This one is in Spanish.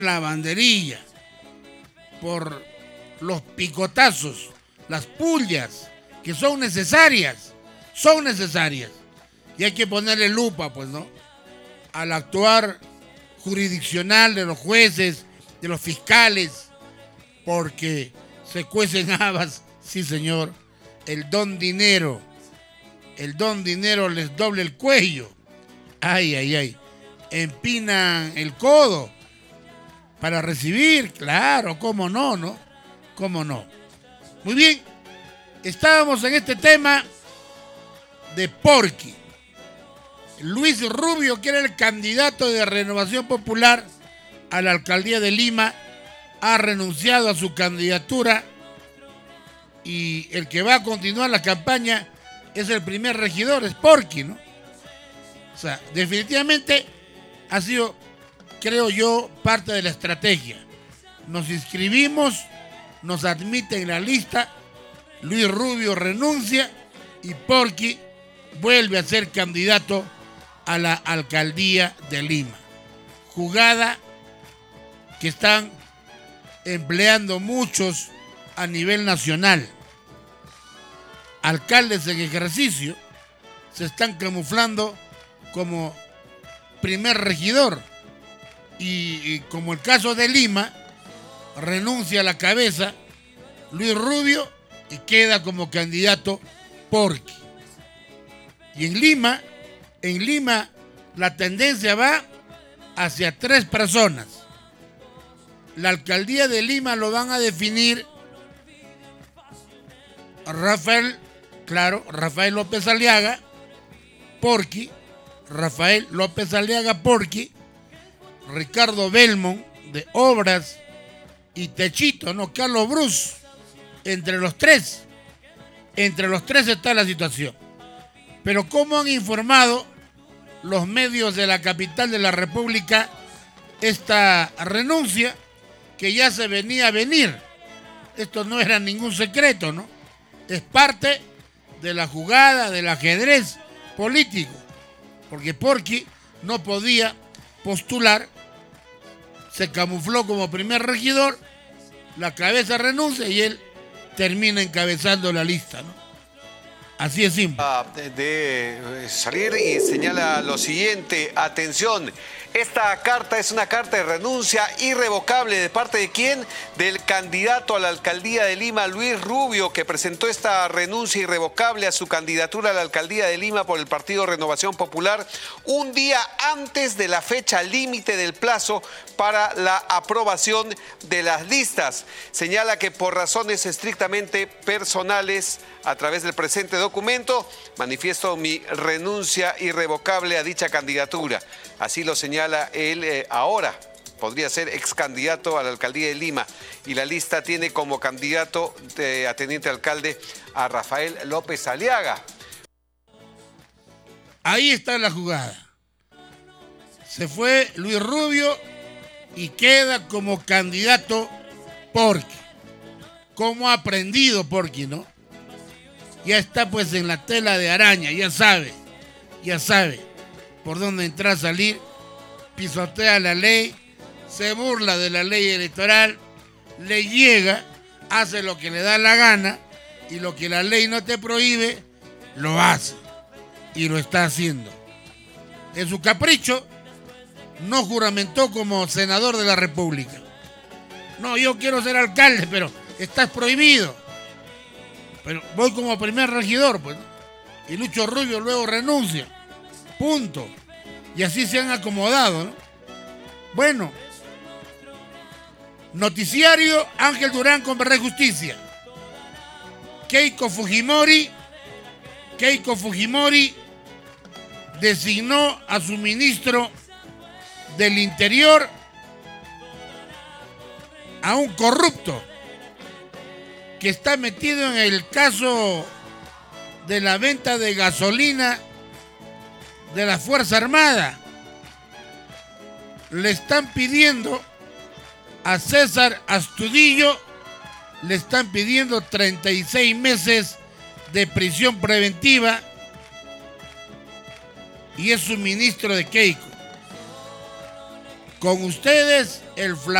la banderilla, por los picotazos, las pullas, que son necesarias. Y hay que ponerle lupa, pues, ¿no?, al actuar jurisdiccional de los jueces, de los fiscales, porque se cuecen habas, sí señor, el don dinero les doble el cuello, ay, empinan el codo para recibir, claro, cómo no, ¿no? Cómo no. Muy bien, estábamos en este tema de Porky. Luis Rubio, que era el candidato de Renovación Popular a la alcaldía de Lima, ha renunciado a su candidatura y el que va a continuar la campaña es el primer regidor, es Porky, ¿no? O sea, definitivamente ha sido, creo yo, parte de la estrategia. Nos inscribimos, nos admiten en la lista, Luis Rubio renuncia y Porky vuelve a ser candidato a la alcaldía de Lima. Jugada que están empleando muchos a nivel nacional. Alcaldes en ejercicio se están camuflando como primer regidor y como el caso de Lima, renuncia a la cabeza Luis Rubio y queda como candidato Porky. Y en Lima la tendencia va hacia 3 personas. La alcaldía de Lima lo van a definir Rafael López Aliaga, Porky, Ricardo Belmont de Obras y Techito, ¿no?, Carlos Bruce. Entre los tres está la situación. Pero ¿cómo han informado los medios de la capital de la República esta renuncia que ya se venía a venir? Esto no era ningún secreto, ¿no? Es parte de la jugada del ajedrez político, porque Porky no podía postular, se camufló como primer regidor, la cabeza renuncia y él termina encabezando la lista, ¿no? Así es simple. De salir y señala lo siguiente, atención, esta carta es una carta de renuncia irrevocable. ¿De parte de quién? Del candidato a la alcaldía de Lima, Luis Rubio, que presentó esta renuncia irrevocable a su candidatura a la alcaldía de Lima por el Partido Renovación Popular un día antes de la fecha límite del plazo para la aprobación de las listas. Señala que por razones estrictamente personales, a través del presente documento, manifiesto mi renuncia irrevocable a dicha candidatura. Así lo señala él ahora. Podría ser ex candidato a la alcaldía de Lima. Y la lista tiene como candidato a teniente alcalde a Rafael López Aliaga. Ahí está la jugada. Se fue Luis Rubio y queda como candidato Porky. ¿Cómo ha aprendido Porky, no? Ya está pues en la tela de araña, ya sabe por dónde entrar, salir, pisotea la ley, se burla de la ley electoral, le llega, hace lo que le da la gana y lo que la ley no te prohíbe, lo hace y lo está haciendo. En su capricho, no juramentó como senador de la República. No, yo quiero ser alcalde, pero estás prohibido. Pero voy como primer regidor, pues, ¿no? Y Lucho Rubio luego renuncia. Punto. Y así se han acomodado, ¿no? Bueno. Noticiario Ángel Durán con Verdad y Justicia. Keiko Fujimori designó a su ministro del Interior a un corrupto que está metido en el caso de la venta de gasolina de la Fuerza Armada. Le están pidiendo a César Astudillo, le están pidiendo 36 meses de prisión preventiva y es su ministro de Keiko. Con ustedes, el